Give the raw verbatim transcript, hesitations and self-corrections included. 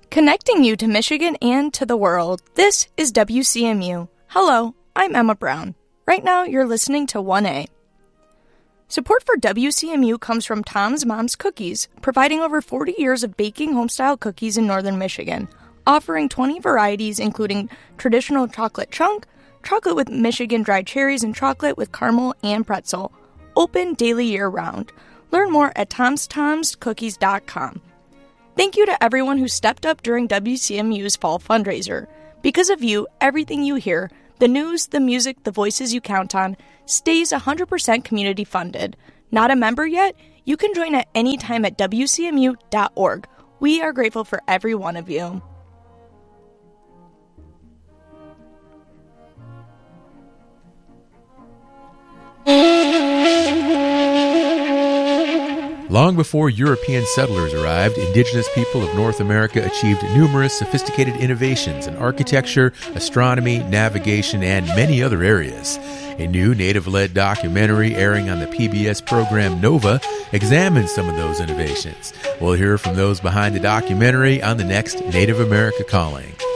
Connecting you to Michigan and to the world, this is W C M U. Hello, I'm Emma Brown. Right now, you're listening to one A. Support for W C M U comes from Tom's Mom's Cookies, providing over forty years of baking homestyle cookies in northern Michigan, offering twenty varieties including traditional chocolate chunk, chocolate with Michigan dried cherries, and chocolate with caramel and pretzel. Open daily year-round. Learn more at toms toms cookies dot com. Thank you to everyone who stepped up during W C M U's fall fundraiser. Because of you, everything you hear, the news, the music, the voices you count on, stays one hundred percent community funded. Not a member yet? You can join at any time at w c m u dot org. We are grateful for every one of you. Long before European settlers arrived, indigenous people of North America achieved numerous sophisticated innovations in architecture, astronomy, navigation, and many other areas. A new native-led documentary airing on the P B S program Nova examines some of those innovations. We'll hear from those behind the documentary on the next Native America Calling.